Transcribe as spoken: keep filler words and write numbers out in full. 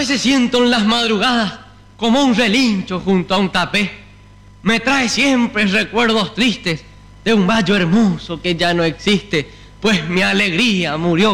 veces siento en las madrugadas como un relincho junto a un tapé. Me trae siempre recuerdos tristes de un vallo hermoso que ya no existe, pues mi alegría murió